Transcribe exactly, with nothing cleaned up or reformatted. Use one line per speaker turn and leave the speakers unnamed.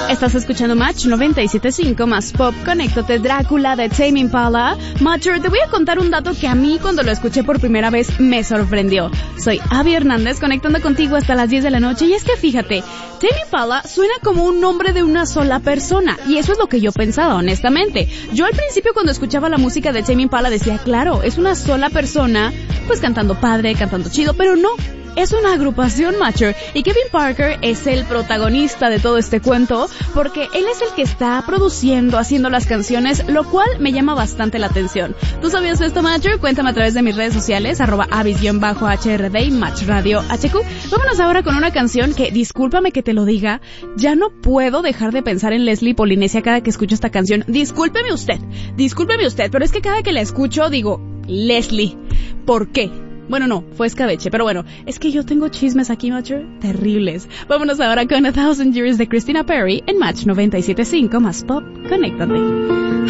Estás escuchando Match noventa y siete punto cinco más Pop. Conéctate, Drácula de Tame Impala. Matcher, te voy a contar un dato que a mí cuando lo escuché por primera vez me sorprendió. Soy Abby Hernández, conectando contigo hasta las diez de la noche, y es que fíjate, Tame Impala suena como un nombre de una sola persona, y eso es lo que yo pensaba, honestamente. Yo al principio cuando escuchaba la música de Tame Impala decía, claro, es una sola persona, pues cantando padre, cantando chido, pero no. Es una agrupación, Matcher, y Kevin Parker es el protagonista de todo este cuento, porque él es el que está produciendo, haciendo las canciones, lo cual me llama bastante la atención. ¿Tú sabías esto, Matcher? Cuéntame a través de mis redes sociales, arroba avis-H R D y Match Radio H Q. Vámonos ahora con una canción que, discúlpame que te lo diga, ya no puedo dejar de pensar en Leslie Polinesia cada que escucho esta canción. Discúlpeme usted, discúlpeme usted, pero es que cada que la escucho digo, Leslie, ¿por qué? Bueno, no, fue escabeche, pero bueno, es que yo tengo chismes aquí, Matcher, terribles. Vámonos ahora con A Thousand Years de Christina Perri en Match noventa y siete punto cinco más Pop. Conéctate.